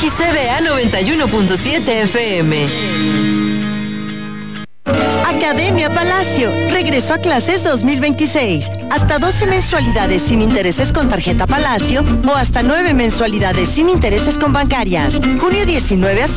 XCDA 91.7 FM. Academia Palacio regresó a clases 2026. Hasta 12 mensualidades sin intereses con tarjeta Palacio o hasta 9 mensualidades sin intereses con bancarias. Junio 19 a